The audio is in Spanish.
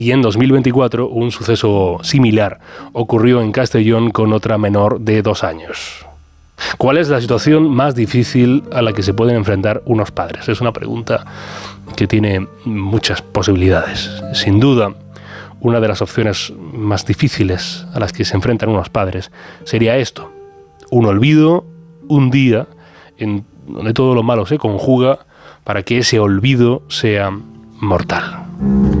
Y en 2024 un suceso similar ocurrió en Castellón con otra menor de 2 años. ¿Cuál es la situación más difícil a la que se pueden enfrentar unos padres? Es una pregunta que tiene muchas posibilidades. Sin duda, una de las opciones más difíciles a las que se enfrentan unos padres sería esto: un olvido, un día en donde todo lo malo se conjuga para que ese olvido sea mortal.